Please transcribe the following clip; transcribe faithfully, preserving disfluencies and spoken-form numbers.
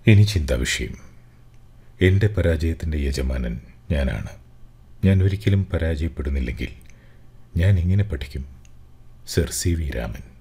ഇനി ചിന്താവിഷയം. എൻ്റെ പരാജയത്തിൻ്റെ യജമാനൻ ഞാനാണ്. ഞാൻ ഒരിക്കലും പരാജയപ്പെടുന്നില്ലെങ്കിൽ ഞാൻ എങ്ങനെ പഠിക്കും? Sir C V Raman.